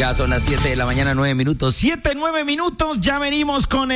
Ya son las 7 de la mañana, 9 minutos. 7, 9 minutos, ya venimos con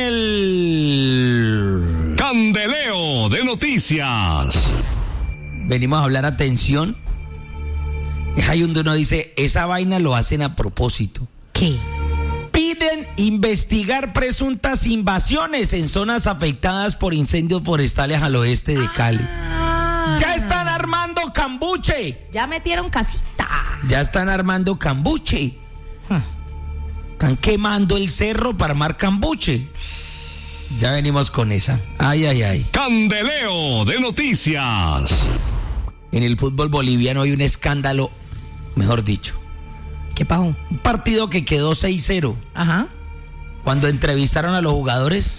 el Candeleo de Noticias. Venimos a hablar, atención. Es ahí donde uno dice, esa vaina lo hacen a propósito. ¿Qué? Piden investigar presuntas invasiones en zonas afectadas por incendios forestales al oeste de Cali. Ya están armando cambuche. Ya metieron casita. Ya están armando cambuche. Están quemando el cerro para armar cambuche. Ya venimos con esa. Ay, ay, ay. Candeleo de Noticias. En el fútbol boliviano hay un escándalo, mejor dicho. ¿Qué pasó? Un partido que quedó 6-0. Ajá. Cuando entrevistaron a los jugadores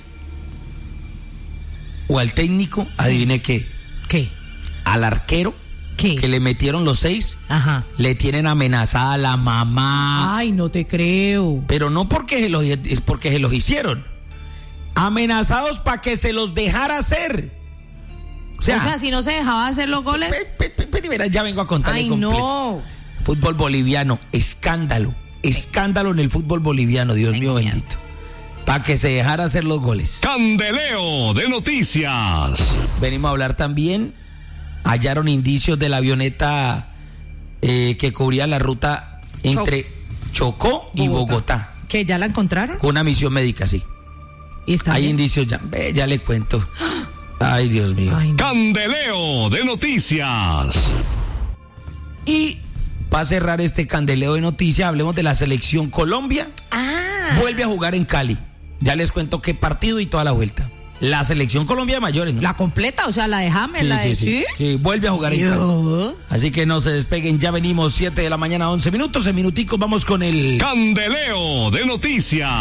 o al técnico, adivine qué. ¿Qué? Al arquero, ¿qué? que le metieron los 6, Ajá. le tienen amenazada a la mamá. Ay, no te creo. Pero no porque se los hicieron. Amenazados para que se los dejara hacer. O sea, si no se dejaba hacer los goles. Verás, ya vengo a contarle Ay, completo. no. Fútbol boliviano, escándalo. Escándalo en el fútbol boliviano, Dios mío bendito. Para que se dejara hacer los goles. Candeleo de Noticias. Venimos a hablar también. Hallaron indicios de la avioneta que cubría la ruta entre Chocó y Bogotá. ¿Que ya la encontraron? Con una misión médica, sí. ¿Y está Hay bien? indicios ya. Ya le cuento. Ay, Dios mío. Ay, no. Candeleo de Noticias. Y para cerrar este candeleo de noticias, hablemos de la selección Colombia. Vuelve a jugar en Cali. Ya les cuento qué partido y toda la vuelta. La selección Colombia de mayores, ¿no? La completa, o sea, la de James, la de... ¿Sí? Sí, vuelve a jugar en Cali. Así que no se despeguen, ya venimos, 7 de la mañana, 11 minutos. En minuticos vamos con el Candeleo de Noticias.